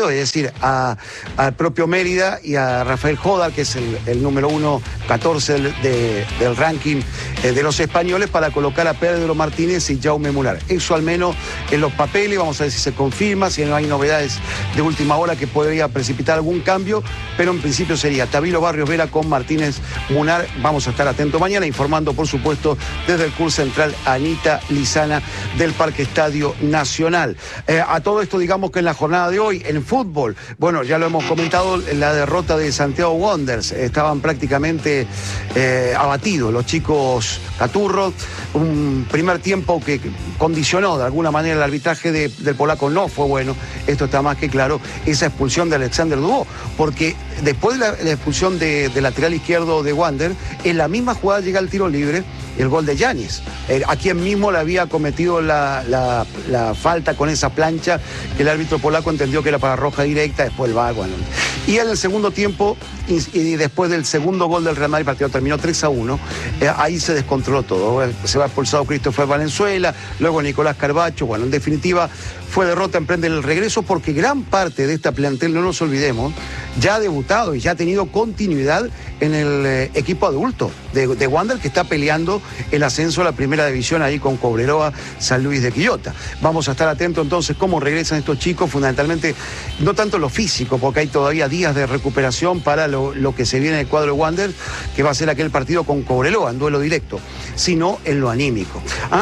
de hoy, es decir, al propio Mérida y a Rafael Jodar, que es el número 14 del ranking de los españoles, para colocar a Pedro Martínez y Jaume Munar. Eso al menos en los papeles, vamos a ver si se confirma, si no hay novedades de última hora que podría precipitar algún cambio, pero en principio sería Tavilo Barrios Vera con Martínez Munar. Vamos a estar atentos mañana, informando por supuesto desde el CUR Central Anita Lizana del Parque Estadio Nacional. A todo esto, digamos que en la jornada de hoy, en fútbol, bueno, ya lo hemos comentado, la derrota de Santiago Wanderers, estaban prácticamente abatidos los chicos caturros, un primer tiempo que condicionó de alguna manera el arbitraje del polaco, no fue bueno, esto está más que claro, esa expulsión de Alexander Dubó, porque después de la expulsión del lateral izquierdo de Wander, en la misma jugada llega el tiro libre, el gol de Yanis, a quien mismo le había cometido la falta con esa plancha que el árbitro polaco entendió que era para roja directa, después el VAR, bueno. Y en el segundo tiempo, y después del segundo gol del Real Madrid, el partido terminó 3-1, ahí se descontroló todo. Se va expulsado Christopher Valenzuela, luego Nicolás Carbacho, bueno, en definitiva fue derrota, emprende el regreso, porque gran parte de esta plantel, no nos olvidemos, ya ha debutado y ya ha tenido continuidad en el equipo adulto de Wander, que está peleando el ascenso a la primera división ahí con Cobreroa, San Luis de Quillota. Vamos a estar atentos entonces cómo regresan estos chicos, fundamentalmente no tanto lo físico, porque hay todavía días de recuperación para lo que se viene en el cuadro de Wander, que va a ser aquel partido con Cobreloa en duelo directo, sino en lo anímico.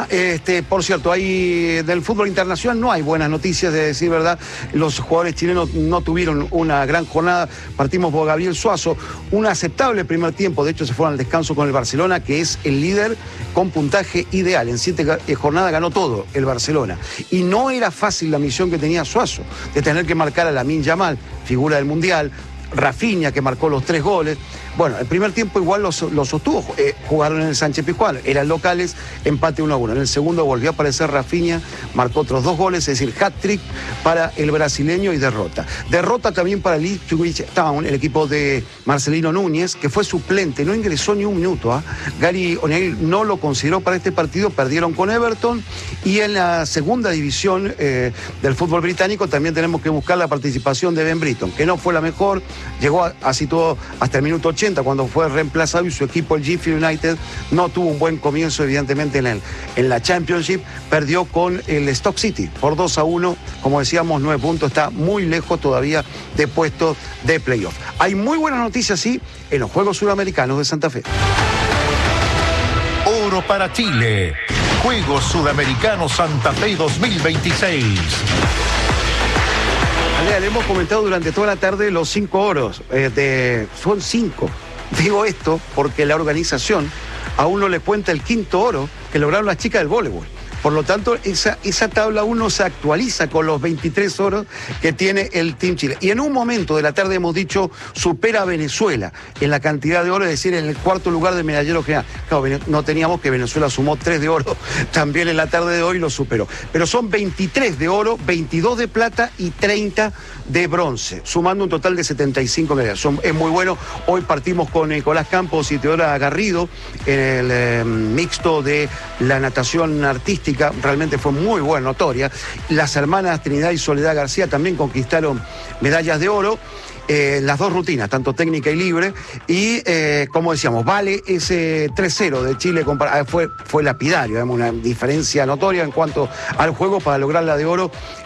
Por cierto, ahí del fútbol internacional no hay buenas noticias, de decir verdad. Los jugadores chilenos no tuvieron una gran jornada. Partimos por Gabriel Suazo, un aceptable primer tiempo, de hecho se fueron al descanso con el Barcelona, que es el líder con puntaje ideal. En 7 jornadas ganó todo el Barcelona. Y no era fácil la misión que tenía Suazo, de tener que marcar a Lamine Yamal, figura del Mundial, Rafinha, que marcó los 3 goles. Bueno, el primer tiempo igual lo sostuvo, jugaron en el Sánchez Pizjuán, eran locales, empate 1-1. En el segundo volvió a aparecer Rafinha, marcó otros 2 goles, es decir, hat-trick para el brasileño y derrota. Derrota también para el Ipswich Town, el equipo de Marcelino Núñez, que fue suplente, no ingresó ni un minuto. Gary O'Neill no lo consideró para este partido, perdieron con Everton. Y en la segunda división del fútbol británico también tenemos que buscar la participación de Ben Britton, que no fue la mejor, llegó así todo hasta el minuto 80, cuando fue reemplazado, y su equipo, el Sheffield United, no tuvo un buen comienzo evidentemente en la Championship, perdió con el Stoke City por 2-1, como decíamos, 9 puntos, está muy lejos todavía de puestos de playoff. Hay muy buenas noticias, sí, en los Juegos Sudamericanos de Santa Fe. Oro para Chile, Juegos Sudamericanos Santa Fe 2026. Le hemos comentado durante toda la tarde los 5 oros, son 5. Digo esto porque la organización aún no le cuenta el 5.º oro que lograron las chicas del voleibol. Por lo tanto, esa tabla 1 se actualiza con los 23 oros que tiene el Team Chile. Y en un momento de la tarde hemos dicho, supera a Venezuela en la cantidad de oro, es decir, en el 4.º lugar de medallero general. Claro, no teníamos que Venezuela sumó 3 de oro, también en la tarde de hoy lo superó. Pero son 23 de oro, 22 de plata y 30 de bronce, sumando un total de 75 medallas. Es muy bueno. Hoy partimos con Nicolás Campos y Teodora Garrido en el mixto de la natación artística. Realmente fue muy buena, notoria. Las hermanas Trinidad y Soledad García también conquistaron medallas de oro. Las 2 rutinas, tanto técnica y libre, y como decíamos, vale ese 3-0 de Chile, fue lapidario, digamos, una diferencia notoria en cuanto al juego para lograr la de oro,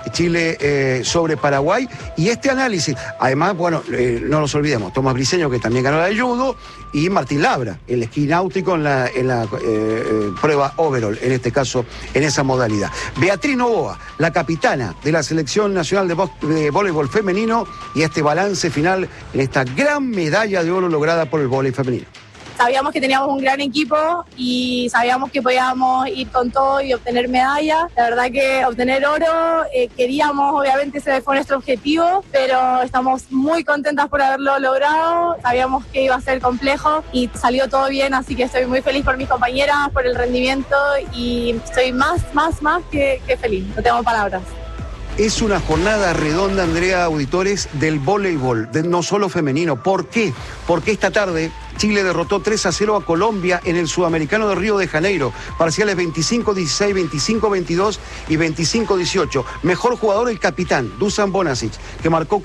Chile sobre Paraguay. Y este análisis, además, bueno, no nos olvidemos, Tomás Briceño, que también ganó la de judo, y Martín Labra, el esquí náutico en la prueba overall, en este caso, en esa modalidad. Beatriz Novoa, la capitana de la Selección Nacional de Voleibol Femenino, y este balance final en esta gran medalla de oro lograda por el voleibol femenino. Sabíamos que teníamos un gran equipo y sabíamos que podíamos ir con todo y obtener medallas. La verdad que obtener oro, queríamos, obviamente ese fue nuestro objetivo, pero estamos muy contentas por haberlo logrado. Sabíamos que iba a ser complejo y salió todo bien, así que estoy muy feliz por mis compañeras, por el rendimiento, y estoy más que feliz. No tengo palabras. Es una jornada redonda, Andrea, auditores, del voleibol, no solo femenino. ¿Por qué? Porque esta tarde Chile derrotó 3-0 a Colombia en el Sudamericano de Río de Janeiro. Parciales 25-16, 25-22 y 25-18. Mejor jugador el capitán, Dusan Bonasic, que marcó